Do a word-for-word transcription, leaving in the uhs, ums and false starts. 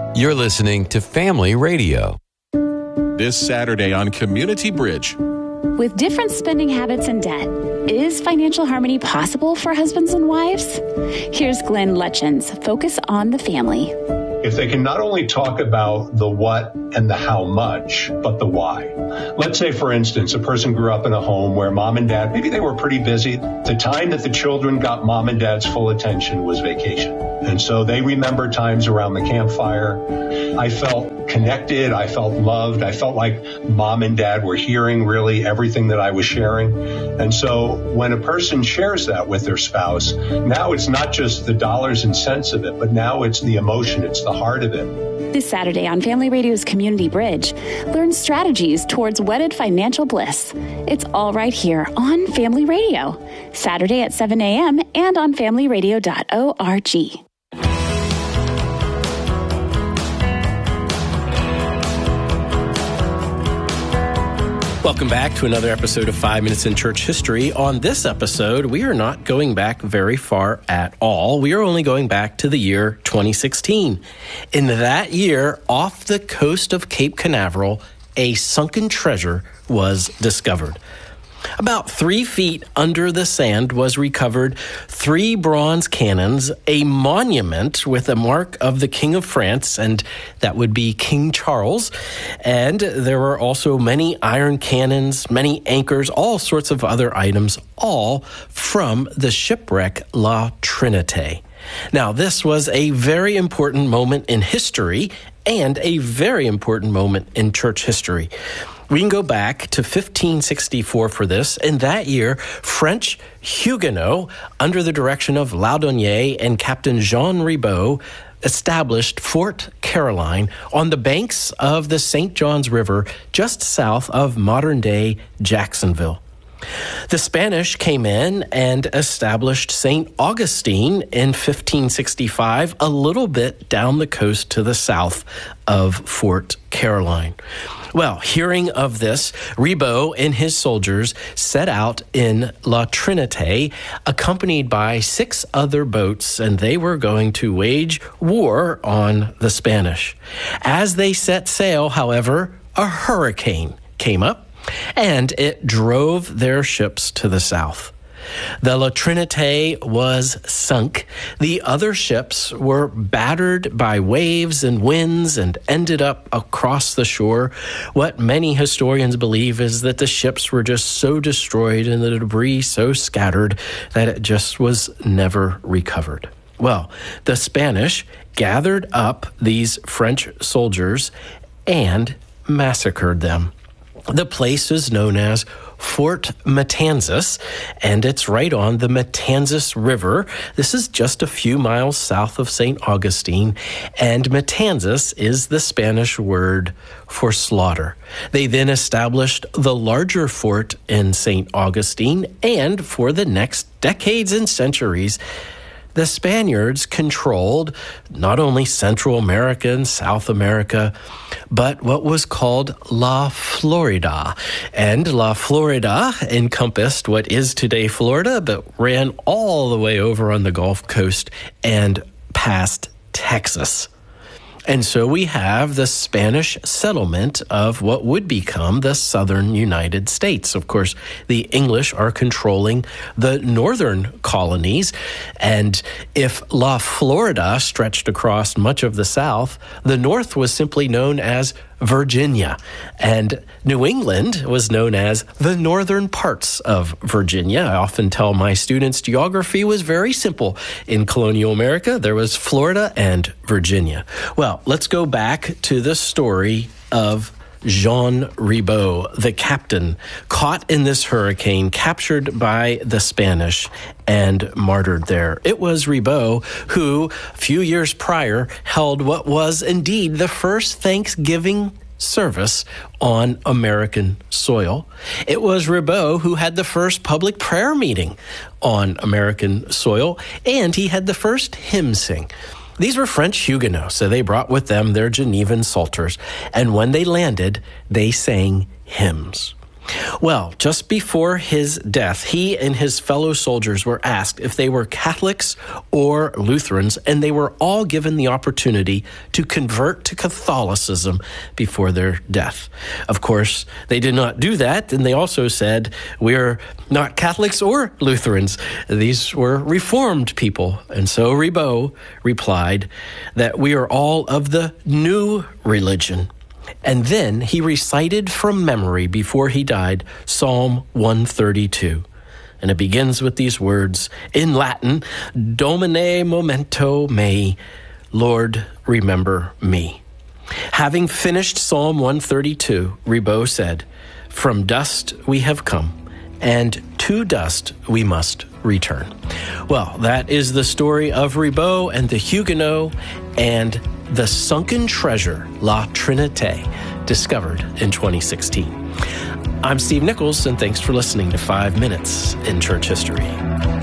You're listening to Family Radio. This Saturday on Community Bridge. With different spending habits and debt, is financial harmony possible for husbands and wives? Here's Glenn Lutchens' Focus on the Family. If they can not only talk about the what and the how much, but the why. Let's say, for instance, a person grew up in a home where mom and dad, maybe they were pretty busy. The time that the children got mom and dad's full attention was vacation. And so they remember times around the campfire. I felt connected. I felt loved. I felt like mom and dad were hearing really everything that I was sharing. And so when a person shares that with their spouse, now it's not just the dollars and cents of it, but now it's the emotion. It's the heart of it. This Saturday on Family Radio's Community Bridge, learn strategies towards wedded financial bliss. It's all right here on Family Radio, Saturday at seven a.m. and on family radio dot org. Welcome back to another episode of Five Minutes in Church History. On this episode, we are not going back very far at all. We are only going back to the year twenty sixteen. In that year, off the coast of Cape Canaveral, a sunken treasure was discovered. About three feet under the sand was recovered three bronze cannons, a monument with a mark of the King of France, and that would be King Charles. And there were also many iron cannons, many anchors, all sorts of other items, all from the shipwreck La Trinité. Now, this was a very important moment in history and a very important moment in church history. We can go back to fifteen sixty-four for this. In that year, French Huguenots, under the direction of Laudonnière and Captain Jean Ribault, established Fort Caroline on the banks of the Saint Johns River, just south of modern-day Jacksonville. The Spanish came in and established Saint Augustine in fifteen sixty-five, a little bit down the coast to the south of Fort Caroline. Well, hearing of this, Ribault and his soldiers set out in La Trinité, accompanied by six other boats, and they were going to wage war on the Spanish. As they set sail, however, a hurricane came up, and it drove their ships to the south. The La Trinité was sunk. The other ships were battered by waves and winds and ended up across the shore. What many historians believe is that the ships were just so destroyed and the debris so scattered that it just was never recovered. Well, the Spanish gathered up these French soldiers and massacred them. The place is known as Fort Matanzas, and it's right on the Matanzas River. This is just a few miles south of Saint Augustine, and Matanzas is the Spanish word for slaughter. They then established the larger fort in Saint Augustine, and for the next decades and centuries, the Spaniards controlled not only Central America and South America, but what was called La Florida. And La Florida encompassed what is today Florida, but ran all the way over on the Gulf Coast and past Texas. And so we have the Spanish settlement of what would become the southern United States. Of course, the English are controlling the northern colonies. And if La Florida stretched across much of the South, the North was simply known as Virginia. And New England was known as the northern parts of Virginia. I often tell my students geography was very simple. In colonial America, there was Florida and Virginia. Well, let's go back to the story of Jean Ribault, the captain, caught in this hurricane, captured by the Spanish, and martyred there. It was Ribault who, a few years prior, held what was indeed the first Thanksgiving service on American soil. It was Ribault who had the first public prayer meeting on American soil, and he had the first hymn sing. These were French Huguenots, so they brought with them their Genevan psalters, and when they landed, they sang hymns. Well, just before his death, he and his fellow soldiers were asked if they were Catholics or Lutherans, and they were all given the opportunity to convert to Catholicism before their death. Of course, they did not do that, and they also said, we're not Catholics or Lutherans. These were Reformed people. And so Ribot replied that we are all of the new religion. And then he recited from memory before he died Psalm one thirty-two. And it begins with these words in Latin, Domine memento mei, Lord, remember me. Having finished Psalm one thirty-two, Ribot said, from dust we have come, and to dust we must return. Well, that is the story of Ribot and the Huguenot and the sunken treasure, La Trinité, discovered in twenty sixteen. I'm Steve Nichols, and thanks for listening to Five Minutes in Church History.